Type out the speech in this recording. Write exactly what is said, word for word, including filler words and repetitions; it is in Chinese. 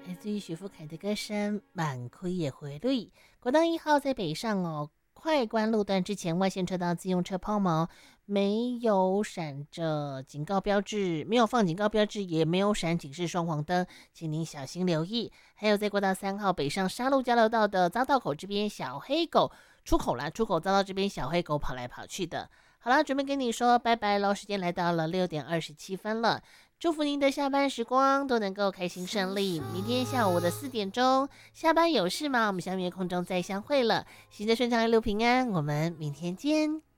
来自于许富凯的歌声《满开也回绿》。国道一号在北上哦，快关路段之前，外线车道自用车抛锚，没有闪着警告标志，没有放警告标志，也没有闪警示双黄灯，请您小心留意。还有在国道三号北上沙鹿交流道的匝道口这边，小黑狗出口啦，出口遭到这边小黑狗跑来跑去的。好啦，准备跟你说拜拜喽，时间来到了六点二十七分了。祝福您的下班时光都能够开心顺利。明天下午的四点钟，下班有事吗？我们相约空中再相会了。行得顺畅，一路平安。我们明天见。